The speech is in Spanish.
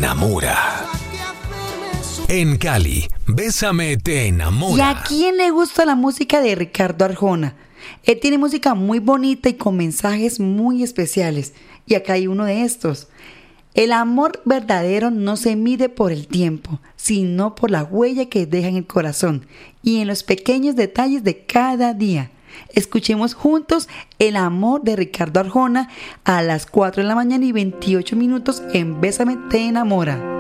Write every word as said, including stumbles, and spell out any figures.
enamora. En Cali, Bésame te enamora. ¿Y a quién le gusta la música de Ricardo Arjona? Él tiene música muy bonita y con mensajes muy especiales. Y acá hay uno de estos. El amor verdadero no se mide por el tiempo, sino por la huella que deja en el corazón y en los pequeños detalles de cada día. Escuchemos juntos El amor de Ricardo Arjona a las cuatro de la mañana y veintiocho minutos en Bésame te enamora.